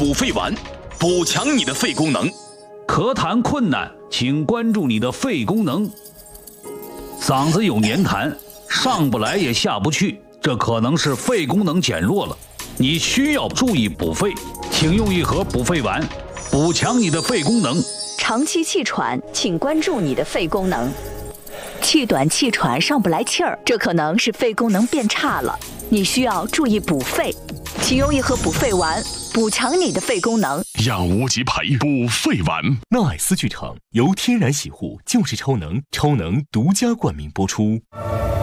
补肺丸，补强你的肺功能。 咳痰困难，请关注你的肺功能。嗓子有黏痰，上不来也下不去，这可能是肺功能减弱了，你需要注意补肺，请用一盒补肺丸，补强你的肺功能。 长期气喘，请关注你的肺功能。气短气喘上不来气儿，这可能是肺功能变差了，你需要注意补肺，请用一盒补肺丸，补强你的肺功能。 养无极培补肺丸， 纳爱思剧场由天然洗护就是超能独家冠名播出。